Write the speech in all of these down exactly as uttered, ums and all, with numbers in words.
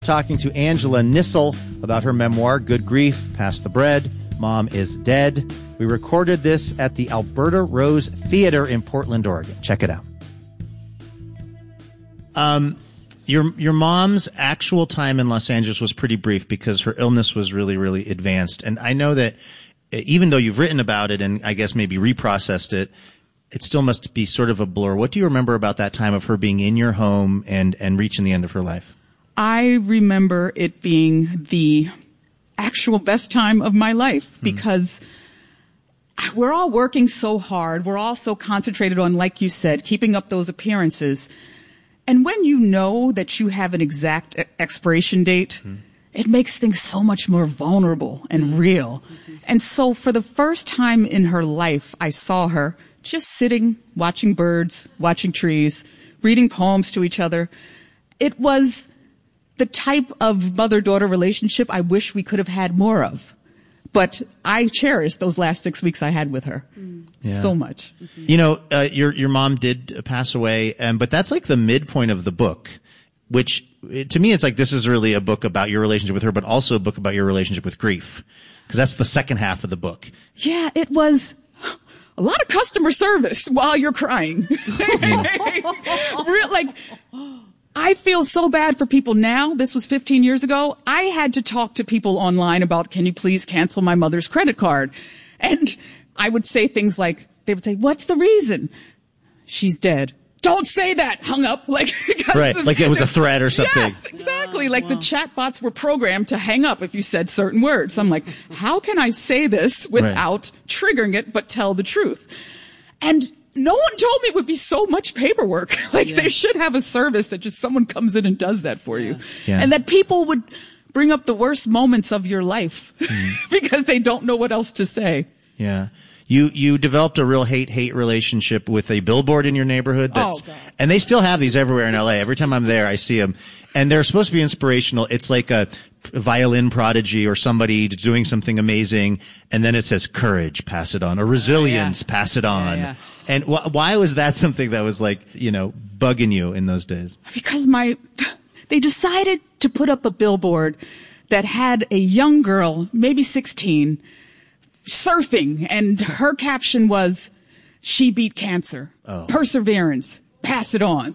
Talking to Angela Nissel about her memoir, Good Grief, Pass the Bread, Mom is Dead. We recorded this at the Alberta Rose Theater in Portland, Oregon. Check it out. Um, your your mom's actual time in Los Angeles was pretty brief because her illness was really, really advanced. And I know that even though you've written about it and I guess maybe reprocessed it, it still must be sort of a blur. What do you remember about that time of her being in your home and, and reaching the end of her life? I remember it being the actual best time of my life because mm. we're all working so hard. We're all so concentrated on, like you said, keeping up those appearances. And when you know that you have an exact expiration date, mm. it makes things so much more vulnerable and real. Mm-hmm. And so for the first time in her life, I saw her just sitting, watching birds, watching trees, reading poems to each other. It was the type of mother-daughter relationship I wish we could have had more of. But I cherish those last six weeks I had with her mm. yeah. so much. Mm-hmm. You know, uh, your your mom did pass away, um, but that's like the midpoint of the book, which it, to me it's like this is really a book about your relationship with her, but also a book about your relationship with grief, because that's the second half of the book. Yeah, it was a lot of customer service while you're crying. Real, like... I feel so bad for people now. This was fifteen years ago. I had to talk to people online about, can you please cancel my mother's credit card? And I would say things like, they would say, what's the reason? She's dead. Don't say that. Hung up. Like, right. The, like it was a threat or something. Yes, exactly. Like wow. the chatbots were programmed to hang up if you said certain words. I'm like, how can I say this without right. triggering it, but tell the truth? And no one told me it would be so much paperwork. Like yeah. they should have a service that just someone comes in and does that for you. Yeah. And that people would bring up the worst moments of your life mm. because they don't know what else to say. Yeah. You, you developed a real hate-hate relationship with a billboard in your neighborhood. That's, oh, God. And they still have these everywhere in L A. Every time I'm there, I see them. And they're supposed to be inspirational. It's like a violin prodigy or somebody doing something amazing. And then it says courage, pass it on, or resilience, oh, yeah. pass it on. Yeah, yeah. And wh- why was that something that was like, you know, bugging you in those days? Because my, they decided to put up a billboard that had a young girl, maybe sixteen, surfing, and her caption was, she beat cancer. Oh. Perseverance. Pass it on.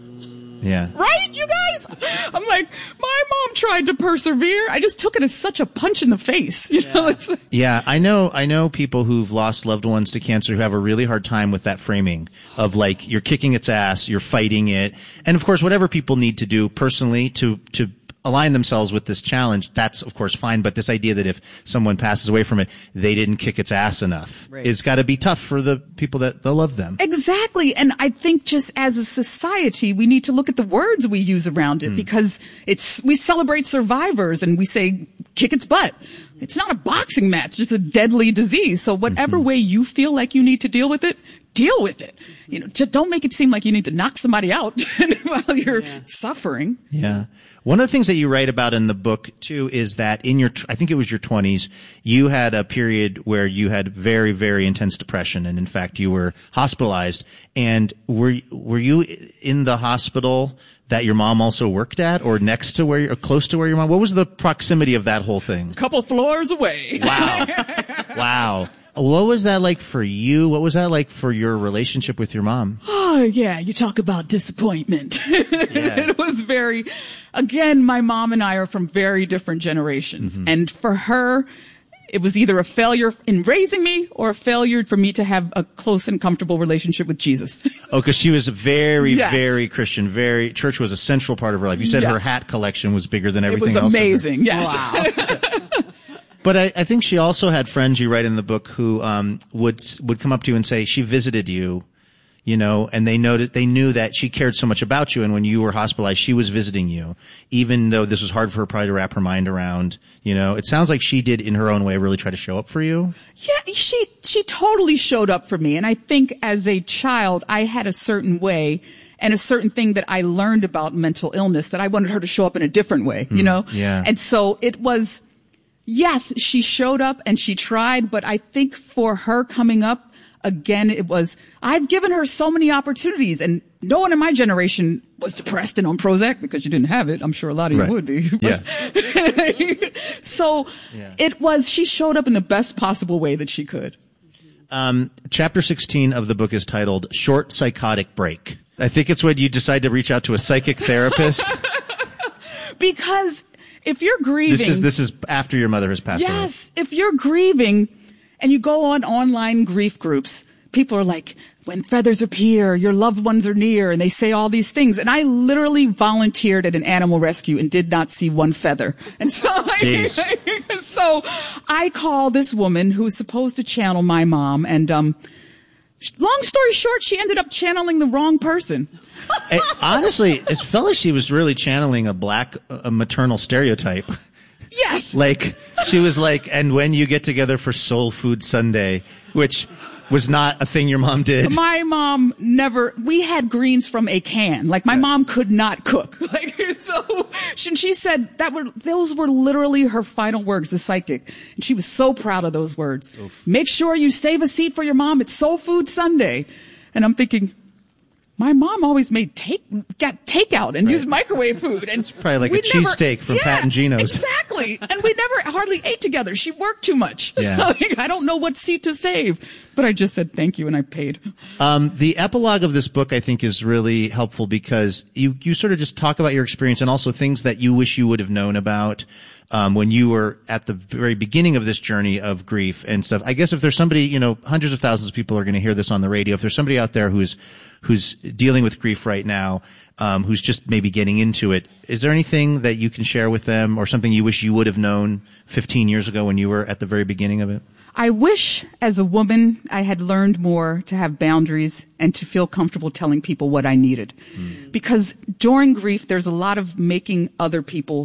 Yeah. Right, you guys? I'm like, my mom tried to persevere. I just took it as such a punch in the face. You yeah. know, it's like, yeah, I know, I know people who've lost loved ones to cancer who have a really hard time with that framing of like, you're kicking its ass, you're fighting it. And of course, whatever people need to do personally to, to, align themselves with this challenge, that's of course fine, but this idea that if someone passes away from it, they didn't kick its ass enough right. is gotta be tough for the people that, that love them. Exactly. And I think just as a society, we need to look at the words we use around it mm. because it's, we celebrate survivors and we say, kick its butt. It's not a boxing match, it's just a deadly disease. So whatever mm-hmm. way you feel like you need to deal with it, deal with it. You know, just don't make it seem like you need to knock somebody out while you're yeah. suffering. Yeah. One of the things that you write about in the book too is that in your, I think it was your twenties, you had a period where you had very, very intense depression, and in fact you were hospitalized. And were were you in the hospital that your mom also worked at, or next to where you're, or close to where your mom? What was the proximity of that whole thing? A couple floors away. Wow. Wow. What was that like for you? What was that like for your relationship with your mom? Oh, yeah. You talk about disappointment. Yeah. It was very, again, my mom and I are from very different generations. Mm-hmm. And for her, it was either a failure in raising me or a failure for me to have a close and comfortable relationship with Jesus. Oh, because she was very, yes. very Christian. Very, church was a central part of her life. You said yes. her hat collection was bigger than everything else. It was amazing. Yes. Wow. But I, I think she also had friends, you write in the book, who um would would come up to you and say she visited you, you know, and they noted they knew that she cared so much about you, and when you were hospitalized, she was visiting you, even though this was hard for her probably to wrap her mind around. You know, it sounds like she did in her own way really try to show up for you. Yeah, she she totally showed up for me, and I think as a child, I had a certain way and a certain thing that I learned about mental illness that I wanted her to show up in a different way. You mm, know, yeah, and so it was. Yes, she showed up and she tried, but I think for her coming up, again, it was, I've given her so many opportunities, and no one in my generation was depressed and on Prozac because you didn't have it. I'm sure a lot of you right. would be. Yeah. so yeah. it was, she showed up in the best possible way that she could. Um, chapter sixteen of the book is titled Short Psychotic Break. I think it's when you decide to reach out to a psychic therapist. Because if you're grieving. This is, this is after your mother has passed away. Yes. If you're grieving and you go on online grief groups, people are like, when feathers appear, your loved ones are near, and they say all these things. And I literally volunteered at an animal rescue and did not see one feather. And so, I, so I call this woman who's supposed to channel my mom, and um, long story short, she ended up channeling the wrong person. Hey, honestly, it felt like she was really channeling a black a maternal stereotype. Yes. Like, she was like, and when you get together for Soul Food Sunday, which was not a thing your mom did. My mom never, we had greens from a can. Like, my mom could not cook. Like, so she, she said that were, those were literally her final words, the psychic. And she was so proud of those words. Oof. Make sure you save a seat for your mom. It's Soul Food Sunday. And I'm thinking, my mom always made take, got takeout and right. used microwave food. And it's probably like a cheesesteak from yeah, Pat and Gino's. Exactly. And we never hardly ate together. She worked too much. Yeah. So like, I don't know what seat to save. But I just said thank you and I paid. Um, the epilogue of this book, I think, is really helpful because you, you sort of just talk about your experience and also things that you wish you would have known about. Um, when you were at the very beginning of this journey of grief and stuff. I guess if there's somebody, you know, hundreds of thousands of people are going to hear this on the radio. If there's somebody out there who's, who's dealing with grief right now, um, who's just maybe getting into it, is there anything that you can share with them or something you wish you would have known fifteen years ago when you were at the very beginning of it? I wish as a woman I had learned more to have boundaries and to feel comfortable telling people what I needed. Mm. Because during grief, there's a lot of making other people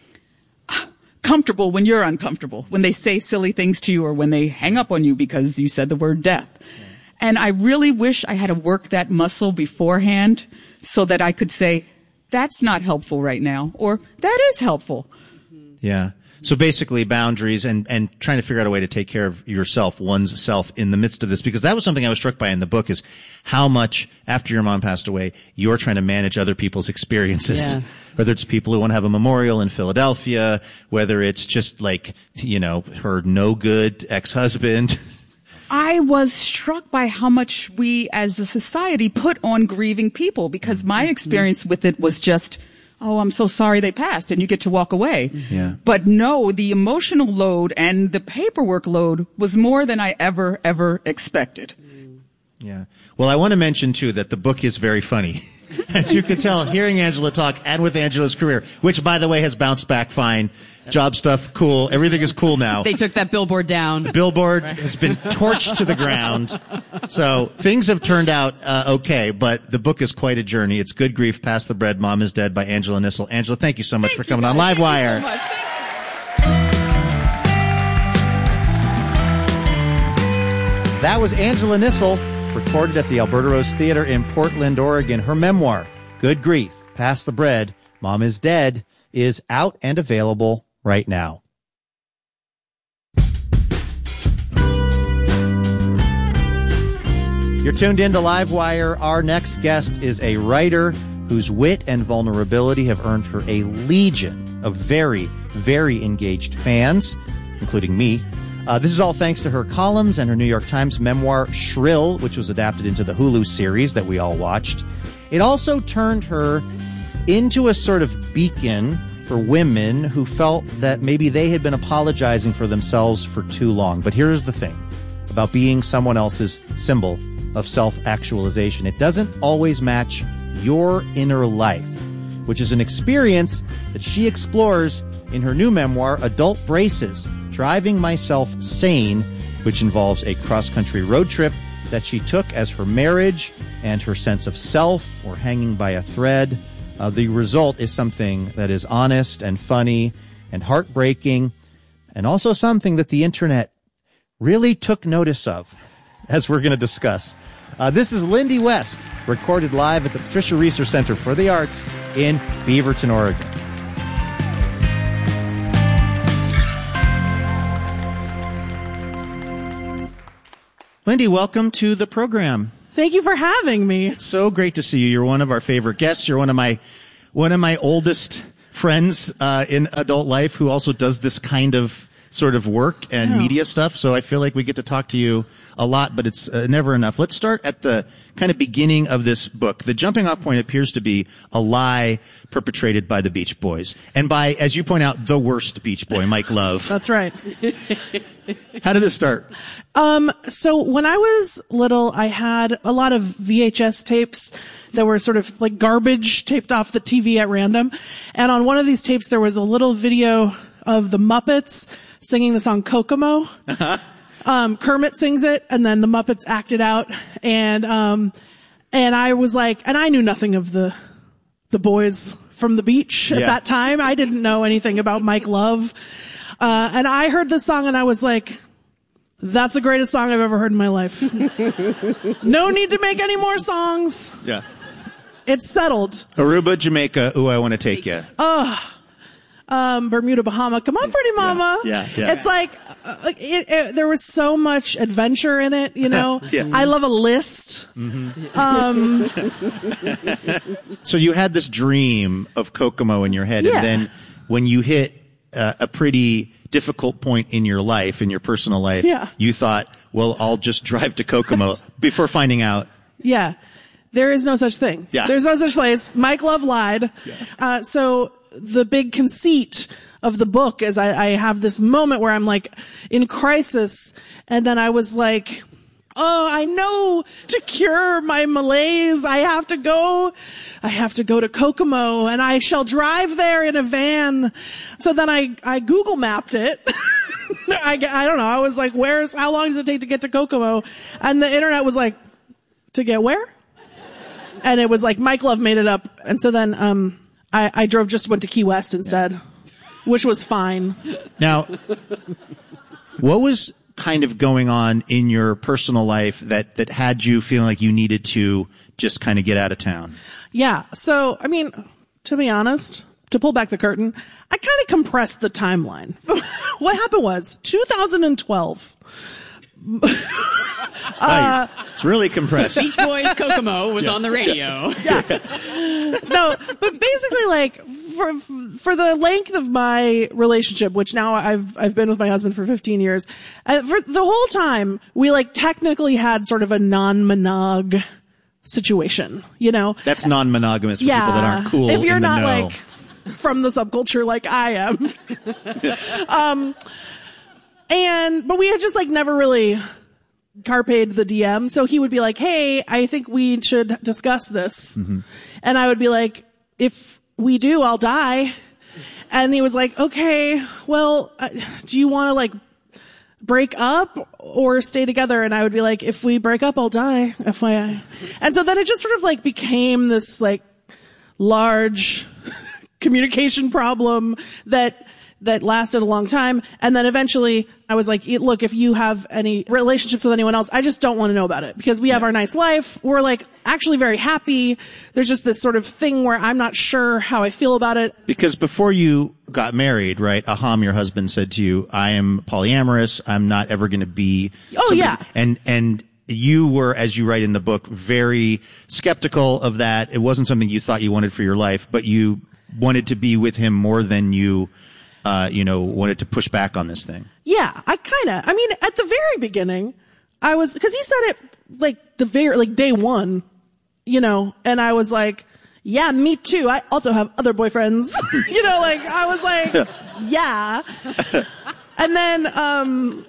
comfortable when you're uncomfortable, when they say silly things to you or when they hang up on you because you said the word death. Yeah. And I really wish I had to work that muscle beforehand so that I could say, that's not helpful right now, or that is helpful. Yeah. So basically boundaries and, and trying to figure out a way to take care of yourself, one's self in the midst of this, because that was something I was struck by in the book is how much after your mom passed away, you're trying to manage other people's experiences. Yeah. Whether it's people who want to have a memorial in Philadelphia, whether it's just like, you know, her no good ex-husband. I was struck by how much we as a society put on grieving people because my experience with it was just, oh, I'm so sorry they passed, and you get to walk away. Yeah. But no, the emotional load and the paperwork load was more than I ever, ever expected. Yeah. Well, I want to mention, too, that the book is very funny. As you can tell, hearing Angela talk and with Angela's career, which, by the way, has bounced back fine. Job stuff, cool. Everything is cool now. They took that billboard down. The billboard has been torched to the ground. So things have turned out uh, okay, but the book is quite a journey. It's Good Grief, Pass the Bread, Mom is Dead by Angela Nissel. Angela, thank you so much thank for coming you, on Livewire. Thank you so much. That was Angela Nissel, recorded at the Alberta Rose Theater in Portland, Oregon. Her memoir, Good Grief, Pass the Bread, Mom is Dead, is out and available right now. You're tuned in to Livewire. Our next guest is a writer whose wit and vulnerability have earned her a legion of very, very engaged fans, including me. Uh, this is all thanks to her columns and her New York Times memoir, Shrill, which was adapted into the Hulu series that we all watched. It also turned her into a sort of beacon for women who felt that maybe they had been apologizing for themselves for too long. But here's the thing about being someone else's symbol of self-actualization. It doesn't always match your inner life, which is an experience that she explores in her new memoir, Adult Braces, Driving Myself Sane, which involves a cross-country road trip that she took as her marriage and her sense of self were hanging by a thread. Uh, the result is something that is honest and funny and heartbreaking, and also something that the internet really took notice of, as we're going to discuss. Uh, this is Lindy West, recorded live at the Patricia Research Center for the Arts in Beaverton, Oregon. Lindy, welcome to the program. Thank you for having me. It's so great to see you. You're one of our favorite guests. You're one of my, one of my oldest friends, uh, in adult life who also does this kind of sort of work and Oh. media stuff. So I feel like we get to talk to you a lot, but it's uh, never enough. Let's start at the kind of beginning of this book. The jumping off point appears to be a lie perpetrated by the Beach Boys. And by, as you point out, the worst Beach Boy, Mike Love. That's right. How did this start? Um, so when I was little, I had a lot of V H S tapes that were sort of like garbage taped off the T V at random. And on one of these tapes, there was a little video of the Muppets singing the song Kokomo. Um, Kermit sings it, and then the Muppets act it out. And, um, and I was like, and I knew nothing of the, the boys from the beach at Yeah. that time. I didn't know anything about Mike Love. Uh, and I heard this song and I was like, that's the greatest song I've ever heard in my life. No need to make any more songs. Yeah. It's settled. Aruba, Jamaica, Ooh, I Want to Take You. Um, Bermuda, Bahama. Come on, pretty mama. Yeah, yeah. It's like, uh, like it, it, there was so much adventure in it, you know? Yeah. I love a list. Um, So you had this dream of Kokomo in your head, Yeah. and then when you hit uh, a pretty difficult point in your life, in your personal life, Yeah. you thought, well, I'll just drive to Kokomo before finding out. yeah. There is no such thing. Yeah. There's no such place. Mike Love lied. Uh, so the big conceit of the book is I, I have this moment where I'm like in crisis, and then I was like, oh, I know to cure my malaise, I have to go, I have to go to Kokomo, and I shall drive there in a van. So then I, I Google mapped it. I, I don't know. I was like, where's, how long does it take to get to Kokomo? And the internet was like, to get where? And it was like, Mike Love made it up. And so then, um, I, I drove, just went to Key West instead, which was fine. Now, what was kind of going on in your personal life that, that had you feeling like you needed to just kind of get out of town? Yeah. So, I mean, to be honest, to pull back the curtain, I kind of compressed the timeline. What happened was two thousand twelve. Uh, it's really compressed. Beach Boys Kokomo was on the radio. No, but basically, like, for, for the length of my relationship, which now I've, I've been with my husband for fifteen years, uh, for the whole time, we like technically had sort of a non-monog situation, you know? That's non-monogamous for Yeah. people that aren't cool If you're in the not know. like from the subculture like I am. um, and, but we had just like never really carped the D M. So he would be like, hey, I think we should discuss this. Mm-hmm. And I would be like, if we do, I'll die. And he was like, okay, well, uh, do you want to like break up or stay together? And I would be like, if we break up, I'll die, F Y I. And so then it just sort of like became this like large communication problem that that lasted a long time. And then eventually I was like, look, if you have any relationships with anyone else, I just don't want to know about it because we have our nice life. We're like actually very happy. There's just this sort of thing where I'm not sure how I feel about it. Because before you got married, right, Aham, your husband, said to you, I am polyamorous. I'm not ever going to be. Oh, somebody. yeah. And, and you were, as you write in the book, very skeptical of that. It wasn't something you thought you wanted for your life, but you wanted to be with him more than you, uh, you know, wanted to push back on this thing. Yeah, I kind of, I mean, at the very beginning, I was, cause he said it like the very, like day one, you know, and I was like, yeah, me too. I also have other boyfriends, you know, like I was like, yeah. And then, um,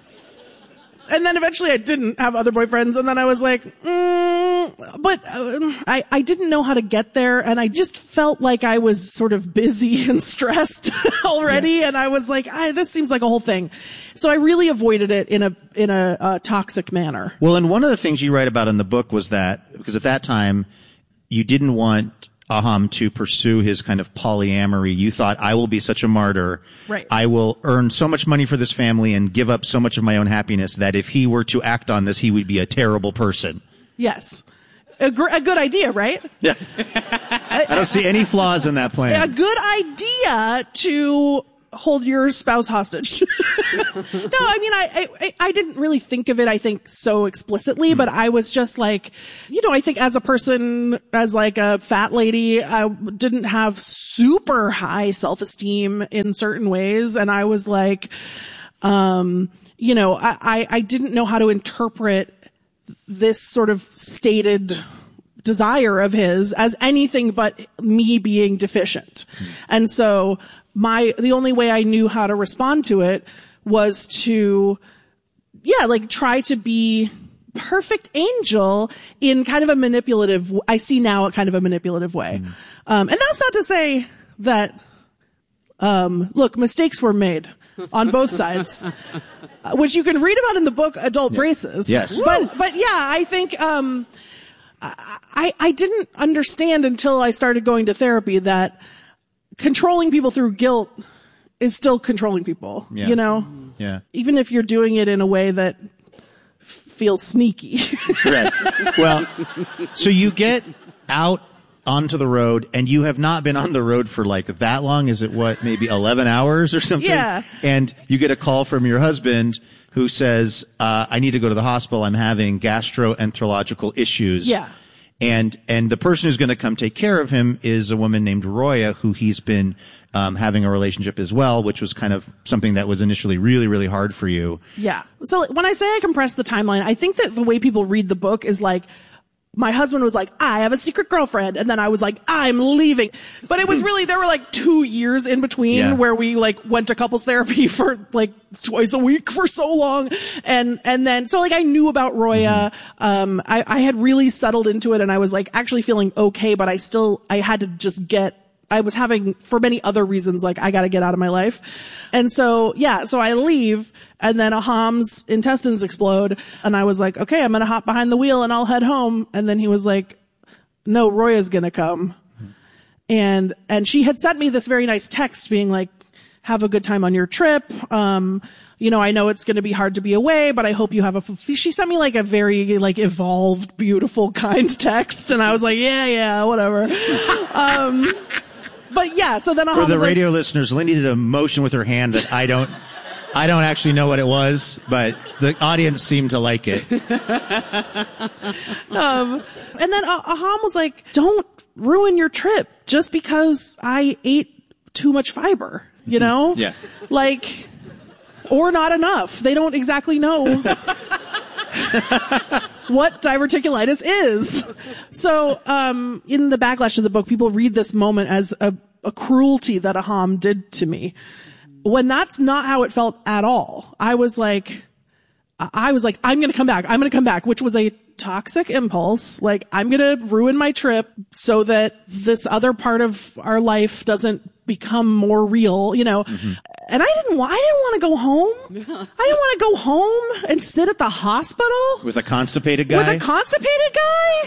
and then eventually I didn't have other boyfriends, and then I was like, mm, but uh, I, I didn't know how to get there, and I just felt like I was sort of busy and stressed already, yeah. And I was like, I, this seems like a whole thing. So I really avoided it in a in a, a toxic manner. Well, and one of the things you write about in the book was that, because at that time, you didn't want Aham to pursue his kind of polyamory. You thought, I will be such a martyr. Right. I will earn so much money for this family and give up so much of my own happiness that if he were to act on this, he would be a terrible person. Yes. A, gr- a good idea, right? Yeah. I don't see any flaws in that plan. A good idea to hold your spouse hostage. No, I mean, I, I, I didn't really think of it, I think, so explicitly, mm. but I was just like, you know, I think as a person, as like a fat lady, I didn't have super high self-esteem in certain ways. And I was like, um, you know, I, I, I didn't know how to interpret this sort of stated desire of his as anything but me being deficient. Mm. And so my, the only way I knew how to respond to it was to, yeah, like try to be perfect angel in kind of a manipulative, I see now a kind of a manipulative way. Mm. Um, and that's not to say that, um, look, mistakes were made on both sides, which you can read about in the book Adult yeah. Braces. Yes. But, but yeah, I think, um, I, I didn't understand until I started going to therapy that controlling people through guilt is still controlling people, yeah. you know? Yeah. Even if you're doing it in a way that f- feels sneaky. Right. Well, so you get out onto the road and you have not been on the road for like that long. Is it what, maybe eleven hours or something? Yeah. And you get a call from your husband who says, uh, I need to go to the hospital. I'm having gastroenterological issues. Yeah. And, and the person who's going to come take care of him is a woman named Roya, who he's been, um, having a relationship as well, which was kind of something that was initially really, really hard for you. Yeah. So when I say I compress the timeline, I think that the way people read the book is like, my husband was like, I have a secret girlfriend. And then I was like, I'm leaving. But it was really, there were like two years in between yeah. where we like went to couples therapy for like twice a week for so long. And, and then, so like I knew about Roya. Mm-hmm. Um, I, I had really settled into it and I was like actually feeling okay, but I still, I had to just get, I was having, for many other reasons, like I gotta get out of my life. And so, yeah, so I leave and then Aham's intestines explode and I was like, okay, I'm gonna hop behind the wheel and I'll head home. And then he was like, no, Roya's gonna come. Mm-hmm. And, and she had sent me this very nice text being like, have a good time on your trip. Um, you know, I know it's going to be hard to be away, but I hope you have a, f-. she sent me like a very like evolved, beautiful, kind text. And I was like, yeah, yeah, whatever. um, But yeah, so then Aham For the was radio like, listeners, Lindy did a motion with her hand that I don't, I don't actually know what it was, but the audience seemed to like it. um, and then uh, Aham was like, don't ruin your trip just because I ate too much fiber, you know? Yeah. Like, or not enough. They don't exactly know what diverticulitis is. So, um, in the backlash of the book, people read this moment as a, a cruelty that Aham did to me. When that's not how it felt at all. I was like, I was like, I'm gonna come back. I'm gonna come back, which was a toxic impulse. Like, I'm gonna ruin my trip so that this other part of our life doesn't become more real, you know. Mm-hmm. And I didn't want, I didn't want to go home. I didn't want to go home and sit at the hospital. With a constipated guy? With a constipated guy?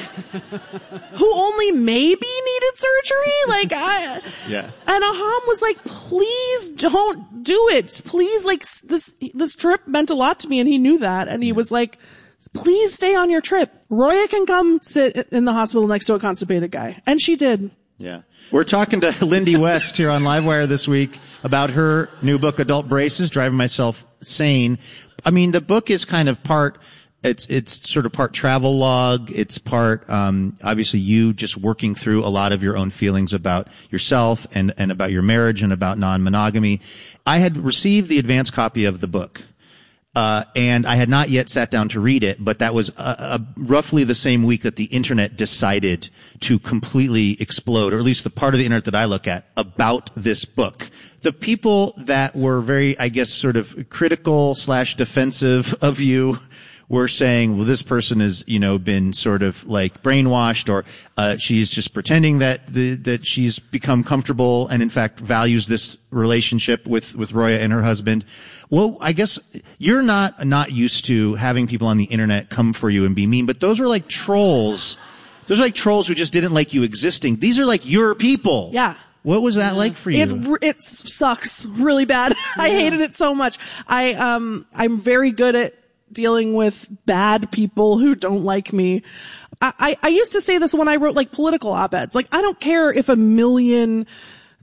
Who only maybe needed surgery? Like, I, yeah. And Aham was like, please don't do it. Please, like, this, this trip meant a lot to me and he knew that. And he yeah. was like, please stay on your trip. Roya can come sit in the hospital next to a constipated guy. And she did. Yeah. We're talking to Lindy West here on Livewire this week about her new book, Adult Braces, Driving Myself Sane. I mean, the book is kind of part, it's, it's sort of part travel log. It's part, um, obviously you just working through a lot of your own feelings about yourself and, and about your marriage and about non-monogamy. I had received the advance copy of the book. Uh, and I had not yet sat down to read it, but that was uh, uh, roughly the same week that the internet decided to completely explode, or at least the part of the internet that I look at, about this book. The people that were very, I guess, sort of critical slash defensive of you were saying, well, this person has, you know, been sort of like brainwashed, or uh she's just pretending that the, that she's become comfortable and in fact values this relationship with with Roya and her husband. Well, I guess you're not not used to having people on the internet come for you and be mean, but those are like trolls. Those are like trolls who just didn't like you existing. These are like your people. Yeah. What was that like for you? It's, it sucks really bad. Yeah. I hated it so much. I, um, I'm very good at dealing with bad people who don't like me. I, I, I used to say this when I wrote like political op-eds. Like, I don't care if a million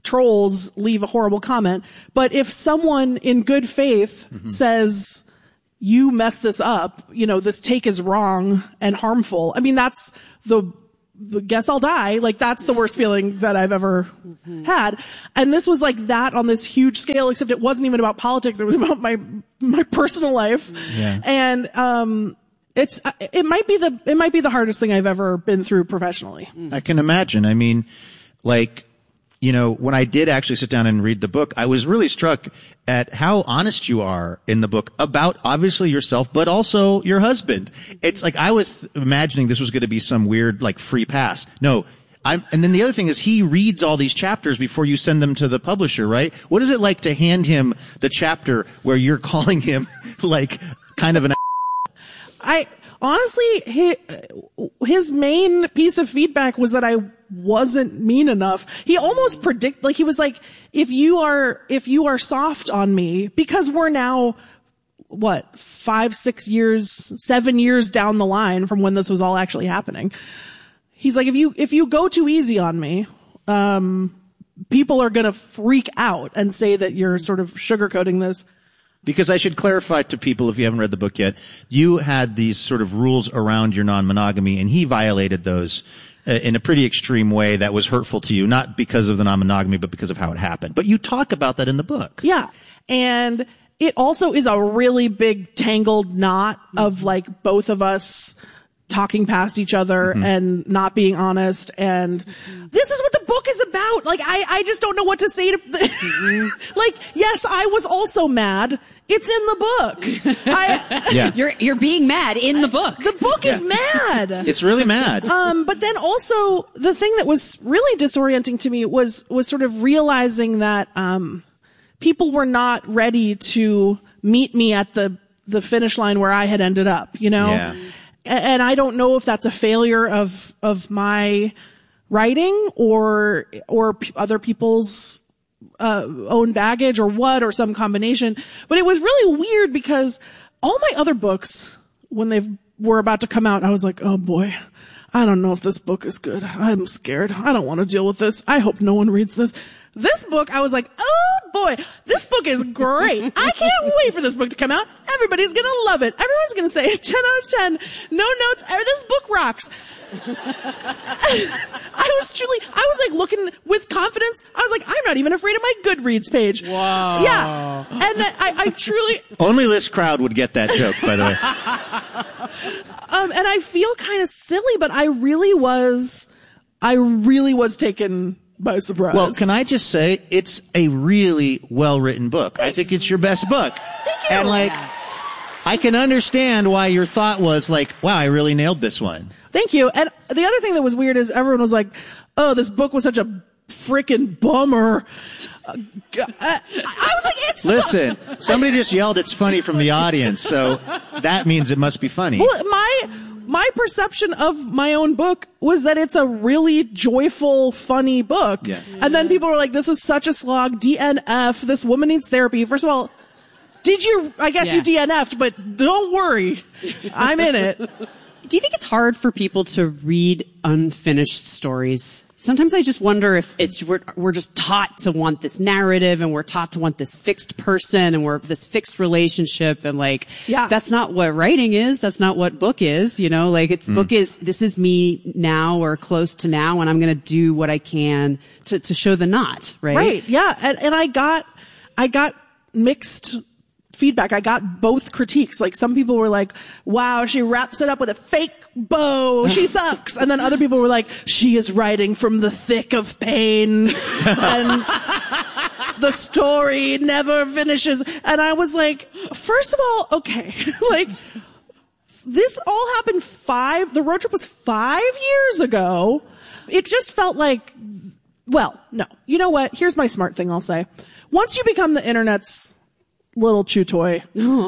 trolls leave a horrible comment. But if someone in good faith mm-hmm. says, you messed this up, you know, this take is wrong and harmful. I mean, that's the, the guess I'll die. Like, that's the worst feeling that I've ever mm-hmm. had. And this was like that on this huge scale, except it wasn't even about politics. It was about my, my personal life. Yeah. And, um, it's, it might be the, it might be the hardest thing I've ever been through professionally. I can imagine. I mean, like, you know, when I did actually sit down and read the book, I was really struck at how honest you are in the book about obviously yourself, but also your husband. It's like I was imagining this was going to be some weird, like, free pass. No. I'm, and then the other thing is he reads all these chapters before you send them to the publisher, right? What is it like to hand him the chapter where you're calling him like kind of an I honestly, his, his main piece of feedback was that I wasn't mean enough. He almost predict, like he was like, if you are, if you are soft on me, because we're now, what, five, six years, seven years down the line from when this was all actually happening. He's like, if you, if you go too easy on me, um, people are gonna freak out and say that you're sort of sugarcoating this. Because I should clarify to people, if you haven't read the book yet, you had these sort of rules around your non-monogamy, and he violated those uh, in a pretty extreme way that was hurtful to you, not because of the non-monogamy, but because of how it happened. But you talk about that in the book. Yeah. And it also is a really big tangled knot of like both of us talking past each other mm-hmm. and not being honest. And mm-hmm. this is what the book is about. Like, I, I just don't know what to say to, mm-hmm. like, yes, I was also mad. It's in the book. I, yeah. You're, you're being mad in the book. The book yeah. is mad. It's really mad. Um, but then also the thing that was really disorienting to me was, was sort of realizing that, um, people were not ready to meet me at the, the finish line where I had ended up, you know? Yeah. And I don't know if that's a failure of, of my writing or, or p- other people's, uh, own baggage or what, or some combination. But it was really weird because all my other books, when they were about to come out, I was like, oh boy, I don't know if this book is good. I'm scared. I don't want to deal with this. I hope no one reads this. This book, I was like, oh boy, this book is great. I can't wait for this book to come out. Everybody's gonna love it. Everyone's gonna say ten out of ten. No notes. This book rocks. I was truly, I was like looking with confidence. I was like, I'm not even afraid of my Goodreads page. Wow. Yeah. And that I, I truly. Only this crowd would get that joke, by the way. Um, and I feel kind of silly, but I really was, I really was taken by surprise. Well, can I just say, it's a really well-written book. Thanks. I think it's your best book. Thank you. And like, I can understand why your thought was like, wow, I really nailed this one. Thank you. And the other thing that was weird is everyone was like, oh, this book was such a freaking bummer. Uh, I was like, it's Listen, somebody just yelled it's funny from the audience, so that means it must be funny. Well, my, my perception of my own book was that it's a really joyful, funny book. Yeah. And then people were like, this is such a slog, D N F, this woman needs therapy. First of all, did you, I guess yeah. you D N F'd, but don't worry. I'm in it. Do you think it's hard for people to read unfinished stories? Sometimes I just wonder if it's, we're, we're just taught to want this narrative and we're taught to want this fixed person and we're this fixed relationship and like, yeah. that's not what writing is. That's not what book is, you know, like it's, mm. book is, this is me now or close to now and I'm going to do what I can to, to show the knot, right? Right. Yeah. And, and I got, I got mixed feedback. I got both critiques. Like some people were like, wow, she wraps it up with a fake bow. She sucks. And then other people were like, she is writing from the thick of pain and the story never finishes. And I was like, first of all, okay, like this all happened five, the road trip was five years ago. It just felt like, well, no, you know what? Here's my smart thing I'll say. Once you become the internet's little chew toy,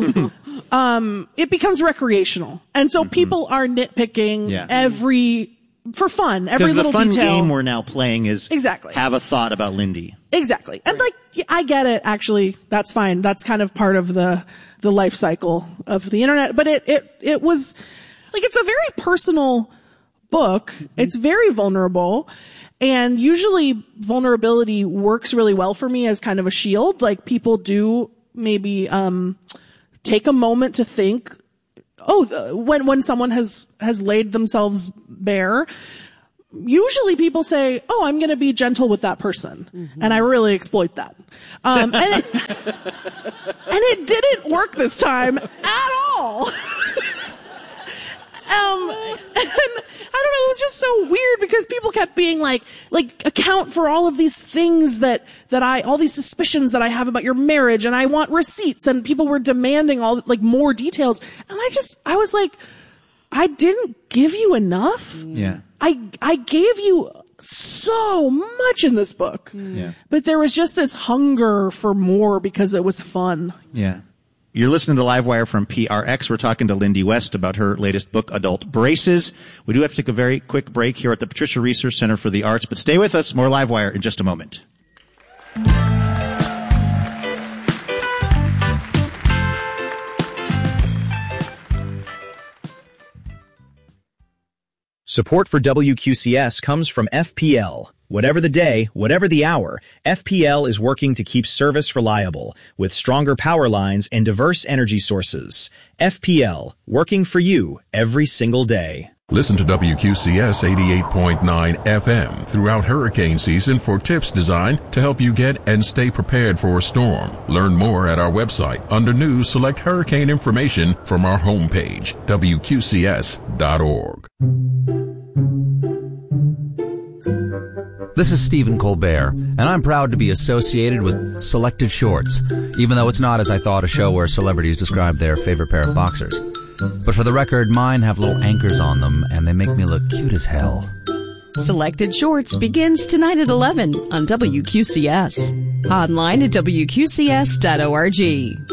um, it becomes recreational. And so mm-hmm. people are nitpicking yeah. every, for fun, every little detail. Because the fun game we're now playing is exactly. have a thought about Lindy. Exactly. And like, I get it, actually. That's fine. That's kind of part of the, the life cycle of the internet. But it, it, it was, like, it's a very personal book. Mm-hmm. It's very vulnerable. And usually vulnerability works really well for me as kind of a shield. Like people do maybe, um, take a moment to think, oh, the, when, when someone has, has laid themselves bare, usually people say, oh, I'm going to be gentle with that person. Mm-hmm. And I really exploit that. Um, and it, and it didn't work this time at all. Um, and I don't know, it was just so weird because people kept being like, like, account for all of these things that, that I, all these suspicions that I have about your marriage, and I want receipts, and people were demanding all, like, more details. And I just, I was like, I didn't give you enough. Yeah. I, I gave you so much in this book. Yeah. But there was just this hunger for more because it was fun. Yeah. You're listening to Livewire from P R X. We're talking to Lindy West about her latest book, Adult Braces. We do have to take a very quick break here at the Patricia Research Center for the Arts, but stay with us. More Livewire in just a moment. Support for W Q C S comes from F P L. Whatever the day, whatever the hour, F P L is working to keep service reliable with stronger power lines and diverse energy sources. F P L, working for you every single day. Listen to W Q C S eighty-eight point nine F M throughout hurricane season for tips designed to help you get and stay prepared for a storm. Learn more at our website. Under News, select hurricane information from our homepage, W Q C S dot org. This is Stephen Colbert, and I'm proud to be associated with Selected Shorts, even though it's not, as I thought, a show where celebrities describe their favorite pair of boxers. But for the record, mine have little anchors on them, and they make me look cute as hell. Selected Shorts begins tonight at eleven on W Q C S. Online at W Q C S dot org.